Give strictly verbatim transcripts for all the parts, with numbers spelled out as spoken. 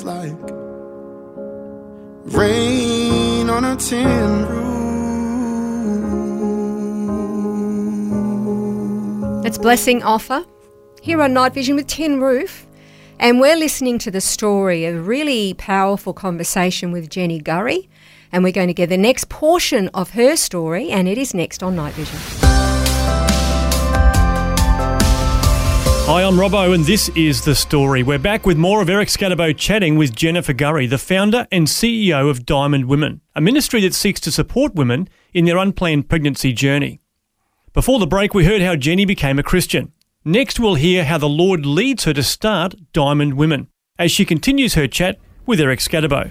like rain on a tin roof. It's Blessing Offer here on Night Vision with Tin Roof, and we're listening to the story of a really powerful conversation with Jenny Gurry, and we're going to get the next portion of her story, and it is next on Night Vision. Hi, I'm Robbo, and this is The Story. We're back with more of Eric Scatterbo chatting with Jennifer Gurry, the founder and C E O of Diamond Women, a ministry that seeks to support women in their unplanned pregnancy journey. Before the break, we heard how Jenny became a Christian. Next, we'll hear how the Lord leads her to start Diamond Women, as she continues her chat with Eric Scatterbo.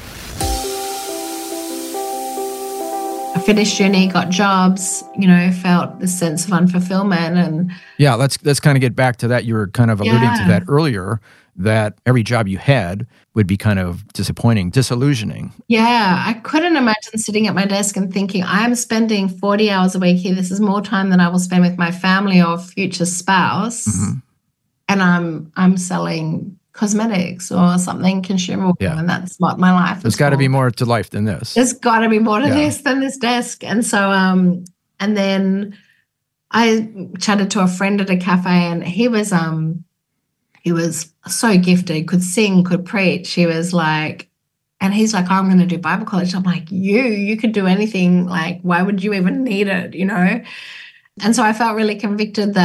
I finished uni, got jobs, you know, felt this sense of unfulfillment. And yeah, let's let's kind of get back to that. You were kind of alluding yeah. to that earlier, that every job you had would be kind of disappointing, disillusioning. Yeah, I couldn't imagine sitting at my desk and thinking, I'm spending forty hours a week here. This is more time than I will spend with my family or future spouse. Mm-hmm. And I'm I'm selling cosmetics or something consumable, yeah. and that's what my life is. There's got to be more to life than this. There's got to be more to yeah. this than this desk. And so, um, and then I chatted to a friend at a cafe, and he was, um, he was so gifted, could sing, could preach. He was like, and he's like, oh, I'm going to do Bible college. I'm like, you, you could do anything. Like, why would you even need it? You know? And so I felt really convicted that